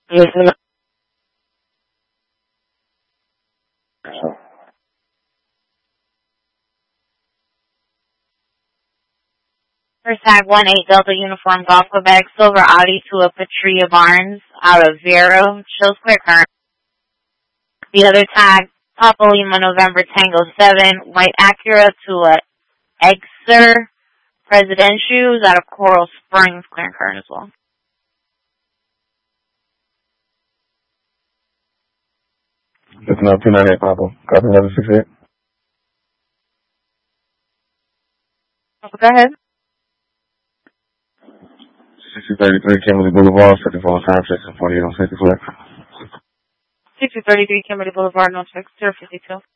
Yes, ma'am. First tag 18 Delta Uniform Golf Quebec, Silver Audi to a Patria Barnes out of Vero, shows clear current. The other tag, Papa Lima November Tango 7, White Acura to a Exer President Shoes out of Coral Springs, clear current as well. It's not 298 Papa. Copy another 68. Go ahead. 6033 Kimberly Boulevard, 54 time checks and 48 on safety flex. 6033 Kimberly Boulevard, no checks, 052.